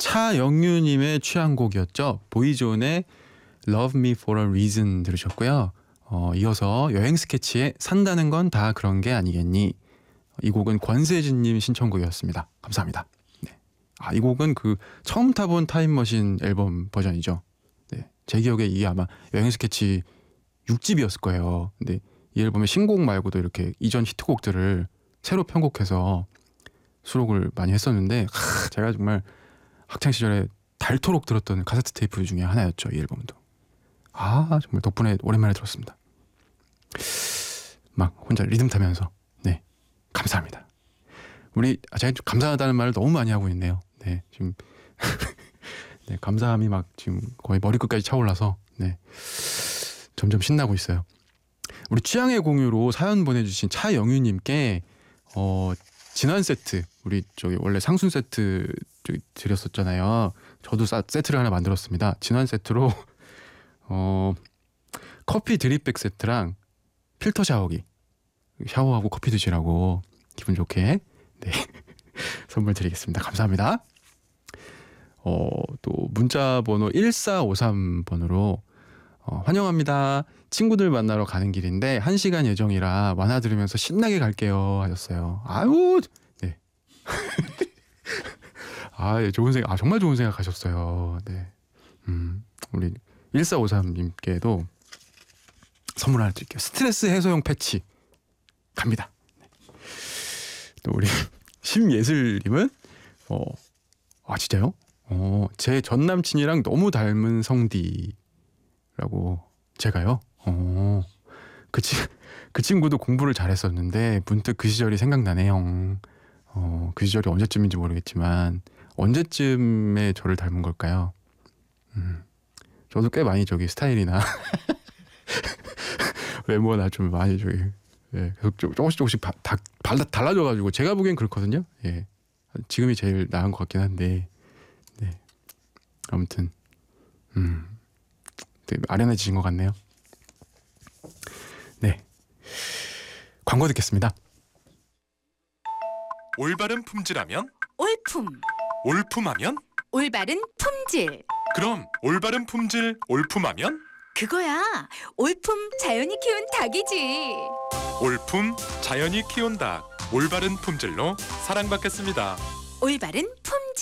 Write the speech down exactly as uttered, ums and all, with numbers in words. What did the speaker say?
차영유님의 취향곡이었죠. 보이존의 Love Me For A Reason 들으셨고요. 어, 이어서 여행 스케치의 산다는 건 다 그런 게 아니겠니. 이 곡은 권세진님 신청곡이었습니다. 감사합니다. 네. 아, 이 곡은 그 처음 타본 타임머신 앨범 버전이죠. 네. 제 기억에 이게 아마 여행 스케치 육 집이었을 거예요. 근데 이 앨범의 신곡 말고도 이렇게 이전 히트곡들을 새로 편곡해서 수록을 많이 했었는데 하, 제가 정말 학창시절에 닳도록 들었던 카세트 테이프 중에 하나였죠. 이 앨범도. 아, 정말 덕분에 오랜만에 들었습니다. 막 혼자 리듬 타면서. 네, 감사합니다. 우리 아, 제가 좀 감사하다는 말을 너무 많이 하고 있네요. 네, 지금 네, 감사함이 막 지금 거의 머리끝까지 차올라서 네, 점점 신나고 있어요. 우리 취향의 공유로 사연 보내주신 차영유님께 어, 진한 세트, 우리 저기 원래 상순 세트 저기 드렸었잖아요. 저도 사, 세트를 하나 만들었습니다. 진한 세트로 어, 커피 드립백 세트랑 필터 샤워기, 샤워하고 커피 드시라고 기분 좋게 네 선물 드리겠습니다. 감사합니다. 어, 또 문자 번호 일사오삼 번으로 어, 환영합니다. 친구들 만나러 가는 길인데 한 시간 예정이라 만화 들으면서 신나게 갈게요 하셨어요. 아유, 네. 아, 예, 좋은 생각, 아 정말 좋은 생각 하셨어요. 네, 음, 우리 일사오삼님께도 선물 하나 드릴게요. 스트레스 해소용 패치 갑니다. 네. 또 우리 심예슬님은 어, 아 진짜요? 어, 제 전 남친이랑 너무 닮은 성디라고 제가요. 어, 그, 치, 그 친구도 공부를 잘했었는데 문득 그 시절이 생각나네요. 어, 그 시절이 언제쯤인지 모르겠지만 언제쯤에 저를 닮은 걸까요? 음, 저도 꽤 많이 저기 스타일이나 외모나 좀 많이 저기 예, 계속 조금씩 조금씩 바, 다, 달라, 달라져가지고 제가 보기엔 그렇거든요. 예, 지금이 제일 나은 것 같긴 한데 네, 아무튼 음, 되게 아련해지신 것 같네요. 네, 광고 듣겠습니다. 올바른 품질하면 올품, 올품하면 올바른 품질. 그럼 올바른 품질 올품하면 그거야. 올품 자연이 키운 닭이지. 올품 자연이 키운 닭 올바른 품질로 사랑받겠습니다. 올바른 품질.